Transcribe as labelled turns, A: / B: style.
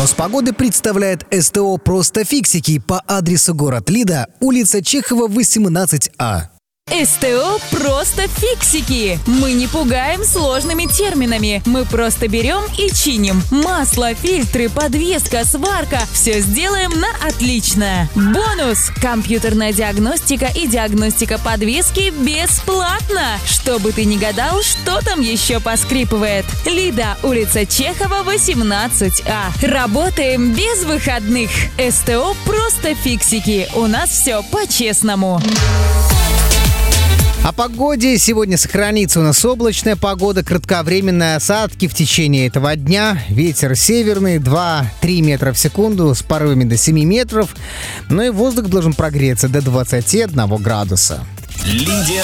A: Прогноз погоды представляет СТО «Просто фиксики» по адресу город Лида, улица Чехова, 18А.
B: СТО «Просто фиксики». Мы не пугаем сложными терминами. Мы просто берем и чиним. Масло, фильтры, подвеска, сварка. Все сделаем на отлично. Бонус! Компьютерная диагностика и диагностика подвески бесплатно. Чтобы ты не гадал, что там еще поскрипывает. Лида, улица Чехова, 18А. Работаем без выходных. СТО «Просто фиксики». У нас все по-честному.
A: О погоде. Сегодня сохранится у нас облачная погода, кратковременные осадки в течение этого дня. Ветер северный 2-3 метра в секунду с порывами до 7 метров. Ну и воздух должен прогреться до 21 градуса.